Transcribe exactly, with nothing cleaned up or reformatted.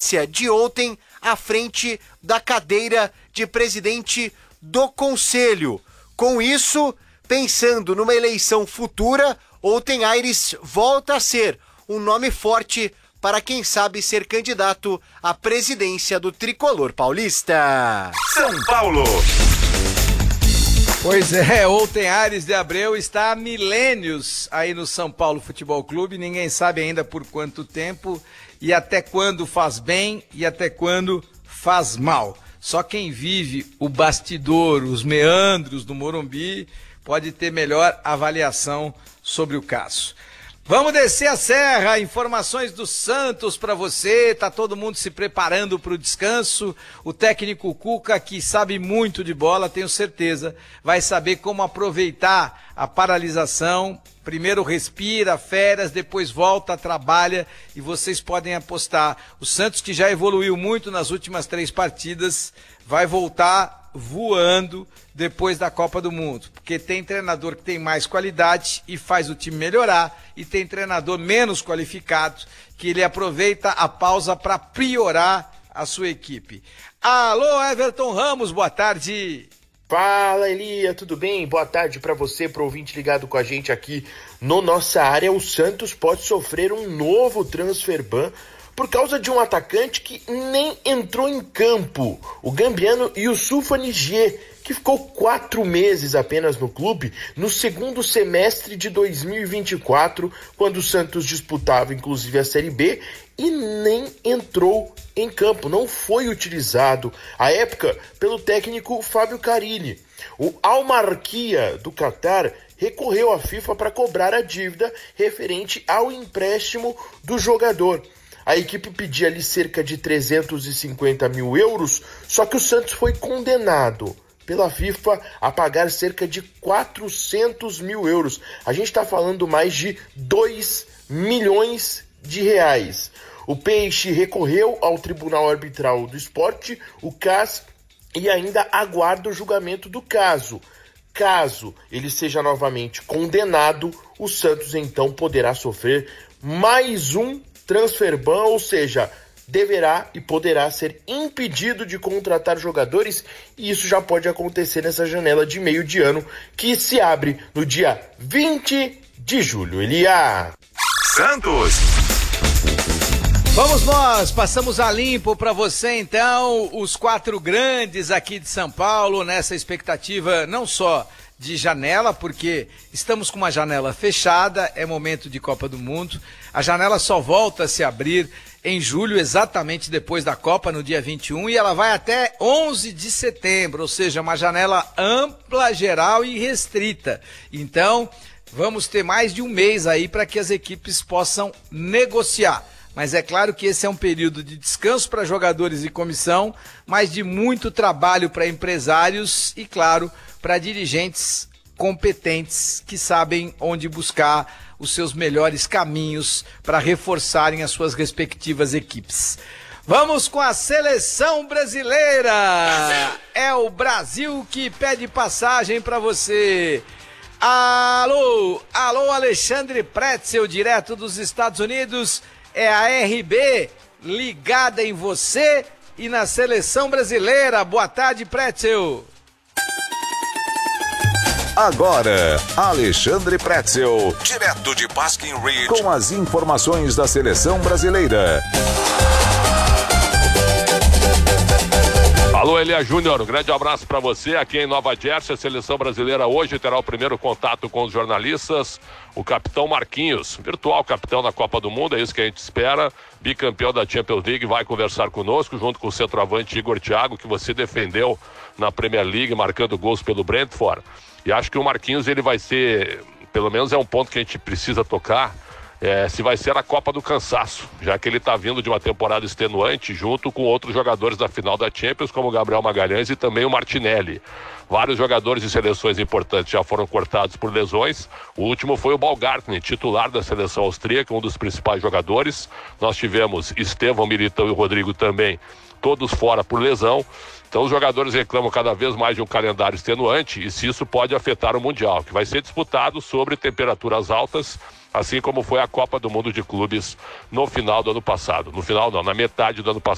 experiência de ontem à frente da cadeira de presidente do Conselho. Com isso, pensando numa eleição futura, Outen Aires volta a ser um nome forte para quem sabe ser candidato à presidência do Tricolor Paulista. São Paulo. Pois é, Outen Aires de Abreu está há milênios aí no São Paulo Futebol Clube, ninguém sabe ainda por quanto tempo e até quando faz bem e até quando faz mal. Só quem vive o bastidor, os meandros do Morumbi, pode ter melhor avaliação sobre o caso. Vamos descer a serra, informações do Santos para você, tá todo mundo se preparando para o descanso, o técnico Cuca, que sabe muito de bola, tenho certeza, vai saber como aproveitar a paralisação, primeiro respira, férias, depois volta, trabalha e vocês podem apostar, o Santos que já evoluiu muito nas últimas três partidas, vai voltar voando depois da Copa do Mundo, porque tem treinador que tem mais qualidade e faz o time melhorar e tem treinador menos qualificado que ele aproveita a pausa para priorar a sua equipe. Alô, Everton Ramos, boa tarde. Fala, Elia, tudo bem? Boa tarde para você, pro ouvinte ligado com a gente aqui no Nossa Área. O Santos pode sofrer um novo transfer ban por causa de um atacante que nem entrou em campo, o gambiano Youssouf Nigier, que ficou quatro meses apenas no clube no segundo semestre de dois mil e vinte e quatro, quando o Santos disputava inclusive a Série B, e nem entrou em campo, não foi utilizado, à época, pelo técnico Fábio Carilli. O Al Marquia do Catar recorreu à FIFA para cobrar a dívida referente ao empréstimo do jogador. A equipe pedia ali cerca de trezentos e cinquenta mil euros, só que o Santos foi condenado pela FIFA a pagar cerca de quatrocentos mil euros. A gente está falando mais de dois milhões de reais. O Peixe recorreu ao Tribunal Arbitral do Esporte, o C A S, e ainda aguarda o julgamento do caso. Caso ele seja novamente condenado, o Santos então poderá sofrer mais um transfer ban, ou seja, deverá e poderá ser impedido de contratar jogadores, e isso já pode acontecer nessa janela de meio de ano que se abre no dia vinte de julho. Elia. Santos. Vamos nós, passamos a limpo para você então, os quatro grandes aqui de São Paulo, nessa expectativa não só de janela, porque estamos com uma janela fechada, é momento de Copa do Mundo, a janela só volta a se abrir em julho, exatamente depois da Copa, no dia vinte e um, e ela vai até onze de setembro, ou seja, uma janela ampla, geral e restrita. Então, vamos ter mais de um mês aí para que as equipes possam negociar. Mas é claro que esse é um período de descanso para jogadores e comissão, mas de muito trabalho para empresários e, claro, para dirigentes competentes que sabem onde buscar os seus melhores caminhos para reforçarem as suas respectivas equipes. Vamos com a seleção brasileira! É o Brasil que pede passagem para você. Alô, alô, Alexandre Pretzel, direto dos Estados Unidos. É a R B ligada em você e na seleção brasileira. Boa tarde, Pretzel. Agora, Alexandre Pretzel, direto de Baskin Ridge, com as informações da seleção brasileira. Alô, Elia Júnior, um grande abraço para você aqui em Nova Jersey. A seleção brasileira hoje terá o primeiro contato com os jornalistas. O capitão Marquinhos, virtual capitão na Copa do Mundo, é isso que a gente espera. Bicampeão da Champions League, vai conversar conosco, junto com o centroavante Igor Thiago, que você defendeu na Premier League, marcando gols pelo Brentford. E acho que o Marquinhos, ele vai ser, pelo menos é um ponto que a gente precisa tocar, é, se vai ser a Copa do Cansaço, já que ele está vindo de uma temporada extenuante, junto com outros jogadores da final da Champions, como o Gabriel Magalhães e também o Martinelli. Vários jogadores de seleções importantes já foram cortados por lesões. O último foi o Baumgartner, titular da seleção austríaca, um dos principais jogadores. Nós tivemos Estevão, Militão e o Rodrigo também, todos fora por lesão. Então os jogadores reclamam cada vez mais de um calendário extenuante, e se isso pode afetar o Mundial, que vai ser disputado sobre temperaturas altas, assim como foi a Copa do Mundo de Clubes no final do ano passado. No final não, na metade do ano passado.